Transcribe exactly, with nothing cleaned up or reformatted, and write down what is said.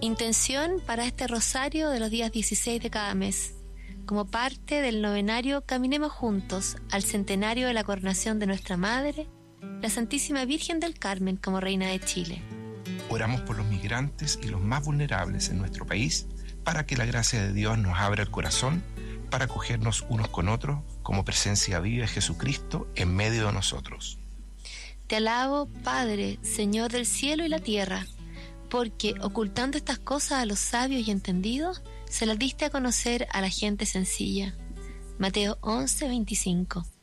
Intención para este rosario de los días dieciséis de cada mes. Como parte del novenario, caminemos juntos al centenario de la coronación de nuestra Madre, la Santísima Virgen del Carmen como Reina de Chile. Oramos por los migrantes y los más vulnerables en nuestro país, para que la gracia de Dios nos abra el corazón, para acogernos unos con otros como presencia viva de Jesucristo en medio de nosotros. Te alabo, Padre, Señor del cielo y la tierra, porque ocultando estas cosas a los sabios y entendidos, se las diste a conocer a la gente sencilla. Mateo once, veinticinco.